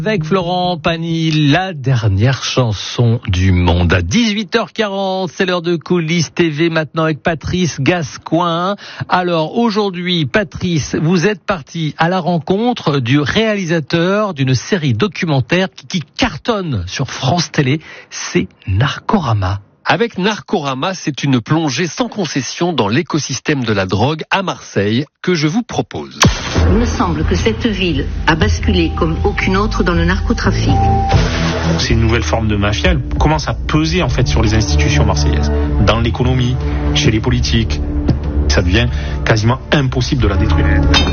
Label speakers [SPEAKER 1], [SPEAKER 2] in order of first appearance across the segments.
[SPEAKER 1] Avec Florent Pagny, la dernière chanson du monde. À 18h40, c'est l'heure de Coulisses TV maintenant avec Patrice Gascoin. Alors aujourd'hui, Patrice, vous êtes parti à la rencontre du réalisateur d'une série documentaire qui cartonne sur France Télé, c'est Narcorama. Avec Narcorama, c'est une plongée sans concession dans l'écosystème de la drogue à Marseille que je vous propose.
[SPEAKER 2] Il me semble que cette ville a basculé comme aucune autre dans le narcotrafic.
[SPEAKER 3] C'est une nouvelle forme de mafia, elle commence à peser en fait sur les institutions marseillaises, dans l'économie, chez les politiques. Ça devient quasiment impossible de la détruire.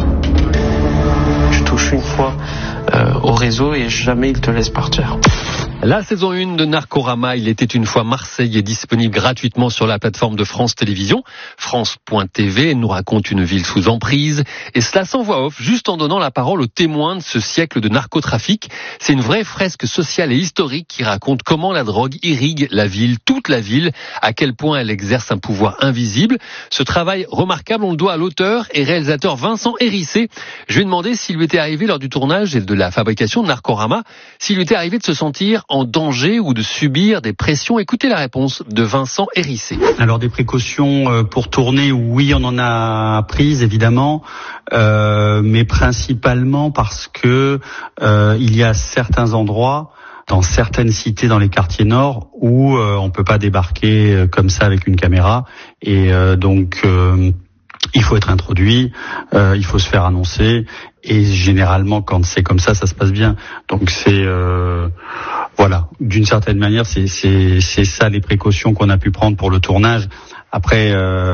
[SPEAKER 4] Tu touches une fois au réseau et jamais il te laisse partir.
[SPEAKER 1] La saison 1 de Narcorama, il était une fois Marseille, est disponible gratuitement sur la plateforme de France Télévisions. France.tv nous raconte une ville sous emprise, et cela sans voix off, juste en donnant la parole aux témoins de ce siècle de narcotrafic. C'est une vraie fresque sociale et historique qui raconte comment la drogue irrigue la ville, toute la ville, à quel point elle exerce un pouvoir invisible. Ce travail remarquable, on le doit à l'auteur et réalisateur Vincent Hérissé. Je lui ai demandé s'il lui était arrivé lors du tournage et de la fabrication de Narcorama, s'il lui était arrivé de se sentir en danger ou de subir des pressions. Écoutez la réponse de Vincent Hérissé.
[SPEAKER 5] Alors des précautions pour tourner, oui, on en a prises évidemment, mais principalement parce que il y a certains endroits dans certaines cités dans les quartiers nord où on peut pas débarquer comme ça avec une caméra et donc il faut être introduit, il faut se faire annoncer et généralement quand c'est comme ça, ça se passe bien. Donc c'est voilà, d'une certaine manière, c'est ça les précautions qu'on a pu prendre pour le tournage. Après,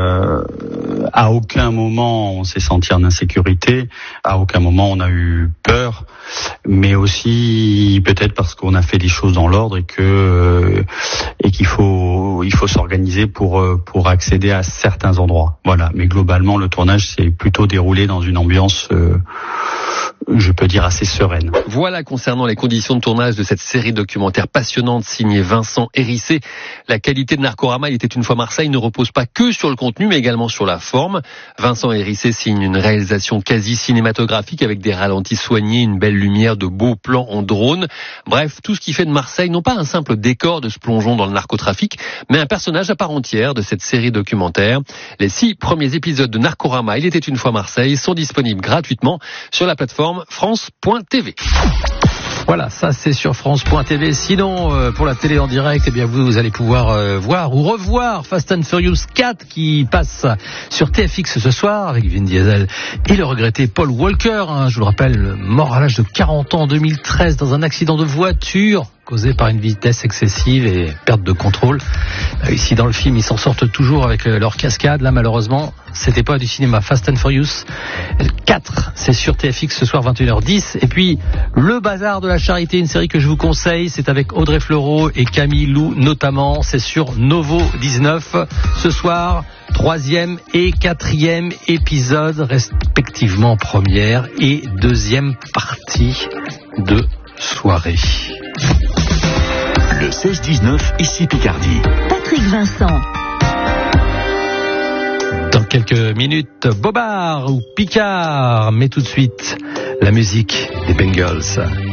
[SPEAKER 5] à aucun moment on s'est senti en insécurité, à aucun moment on a eu peur, mais aussi peut-être parce qu'on a fait les choses dans l'ordre et qu'il faut s'organiser pour accéder à certains endroits. Voilà, mais globalement le tournage s'est plutôt déroulé dans une ambiance je peux dire assez sereine.
[SPEAKER 1] Voilà concernant les conditions de tournage de cette série documentaire passionnante signée Vincent Hérissé. La qualité de Narcorama, il était une fois Marseille, ne repose pas que sur le contenu mais également sur la forme. Vincent Hérissé signe une réalisation quasi cinématographique avec des ralentis soignés, une belle lumière, de beaux plans en drone. Bref, tout ce qui fait de Marseille non pas un simple décor de ce plongeon dans le narcotrafic, mais un personnage à part entière de cette série documentaire. Les 6 premiers épisodes de Narcorama, il était une fois Marseille, sont disponibles gratuitement sur la plateforme France.tv. Voilà, ça c'est sur France.tv. Sinon, pour la télé en direct, eh bien vous allez pouvoir voir ou revoir Fast and Furious 4 qui passe sur TFX ce soir avec Vin Diesel et le regretté Paul Walker, je vous le rappelle, mort à l'âge de 40 ans en 2013 dans un accident de voiture causé par une vitesse excessive et perte de contrôle. Ici dans le film, ils s'en sortent toujours avec leur cascade. Là, malheureusement, c'était pas du cinéma. Fast and Furious 4, c'est sur TFX ce soir 21h10. Et puis, Le Bazar de la Charité, une série que je vous conseille. C'est avec Audrey Fleurot et Camille Lou notamment. C'est sur Novo 19. Ce soir, 3e et 4e épisode, respectivement première et deuxième partie de soirée.
[SPEAKER 6] Le 16-19, ici Picardie.
[SPEAKER 7] Patrick Vincent.
[SPEAKER 1] Dans quelques minutes, Bobard ou Picard, mais tout de suite, la musique des Bengals.